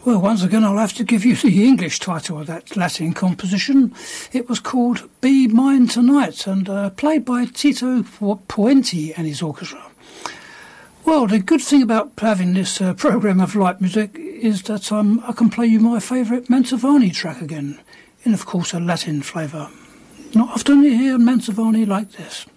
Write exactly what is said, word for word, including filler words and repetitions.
Well, once again, I'll have to give you the English title of that Latin composition. It was called Be Mine Tonight, and uh, played by Tito Puente and his orchestra. Well, the good thing about having this uh, programme of light music is that um, I can play you my favourite Mantovani track again, in, of course, a Latin flavour. Not often you hear Mantovani like this.